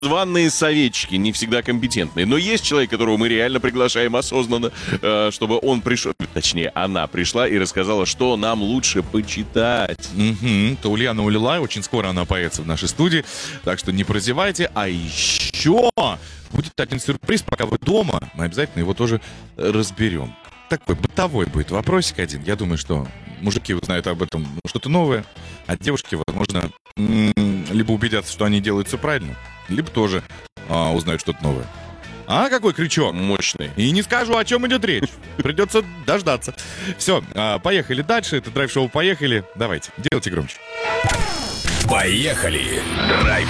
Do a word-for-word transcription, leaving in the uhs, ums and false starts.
Званные советчики, не всегда компетентные. Но есть человек, которого мы реально приглашаем осознанно, чтобы он пришел, точнее, она пришла и рассказала, что нам лучше почитать. Угу. То Ульяна Улилай, очень скоро она появится в нашей студии, так что не прозевайте. А еще будет один сюрприз, пока вы дома, мы обязательно его тоже разберем. Такой бытовой будет вопросик один. Я думаю, что мужики узнают об этом что-то новое, а девушки, возможно, либо убедятся, что они делают все правильно, либо тоже а, узнают что-то новое. А, какой крючок? Мощный. И не скажу, о чем идет речь. Придется дождаться. Все, а, поехали дальше. Это драйв-шоу «Поехали». Давайте, делайте громче. Поехали! Драйв